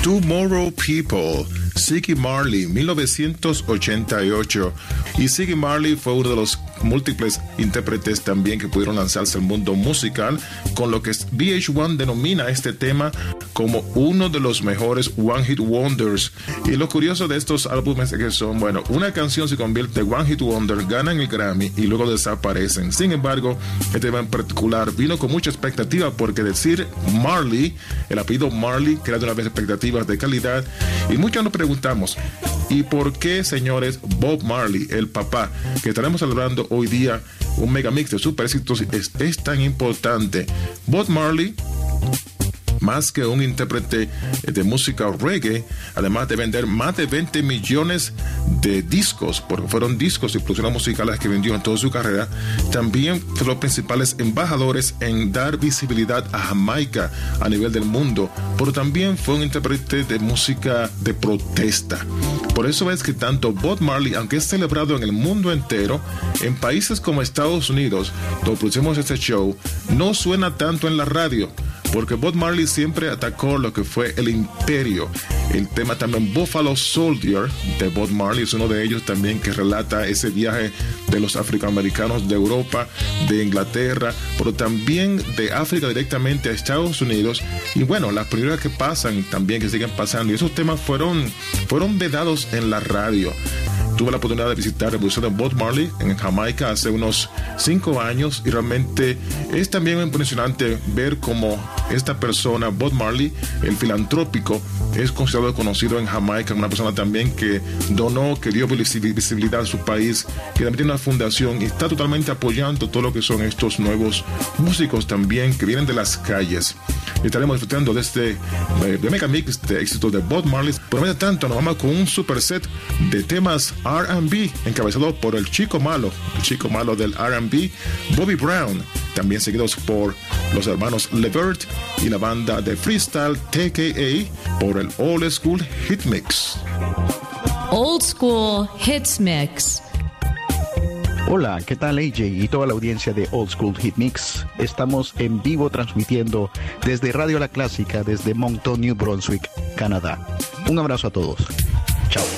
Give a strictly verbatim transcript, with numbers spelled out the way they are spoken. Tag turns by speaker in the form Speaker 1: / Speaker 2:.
Speaker 1: Tomorrow People, Ziggy Marley, mil novecientos ochenta y ocho. Y Ziggy Marley fue uno de los múltiples intérpretes también que pudieron lanzarse al mundo musical, con lo que V H uno denomina este tema como uno de los mejores One Hit Wonders. Y lo curioso de estos álbumes es que son, bueno, una canción se convierte en One Hit Wonder, ganan el Grammy y luego desaparecen. Sin embargo, este tema en particular vino con mucha expectativa, porque decir Marley, el apellido Marley, crea de una vez expectativas de calidad. Y muchos nos preguntamos, ¿y por qué, señores, Bob Marley, el papá, que estaremos celebrando hoy día un megamix de super éxitos, es, es tan importante? Bob Marley, más que un intérprete de música reggae, además de vender más de veinte millones de discos, porque fueron discos y producciones musicales que vendió en toda su carrera, también fue de los principales embajadores en dar visibilidad a Jamaica a nivel del mundo, pero también fue un intérprete de música de protesta. Por eso es que tanto Bob Marley, aunque es celebrado en el mundo entero, en países como Estados Unidos, donde producimos este show, no suena tanto en la radio, porque Bob Marley siempre atacó lo que fue el imperio. El tema también Buffalo Soldier de Bob Marley es uno de ellos también, que relata ese viaje de los afroamericanos de Europa, de Inglaterra, pero también de África directamente a Estados Unidos. Y bueno, las primeras que pasan también, que siguen pasando, y esos temas fueron, fueron vedados en la radio. Tuve la oportunidad de visitar el Museo de Bob Marley en Jamaica hace unos cinco años y realmente es también impresionante ver cómo esta persona, Bob Marley, el filantrópico, es considerado conocido en Jamaica, una persona también que donó, que dio visibilidad a su país, que también tiene una fundación y está totalmente apoyando todo lo que son estos nuevos músicos también que vienen de las calles. Estaremos disfrutando de este de Mega Mix de éxitos de Bob Marley. Por medio tanto, nos vamos con un super set de temas R and B encabezado por el chico malo, el chico malo del R and B, Bobby Brown, también seguidos por los hermanos Levert y la banda de freestyle T K A por el Old School Hit Mix.
Speaker 2: Old School Hits Mix.
Speaker 3: Hola, ¿qué tal A J y toda la audiencia de Old School Hit Mix? Estamos en vivo transmitiendo desde Radio La Clásica, desde Moncton, New Brunswick, Canadá. Un abrazo a todos. Chao.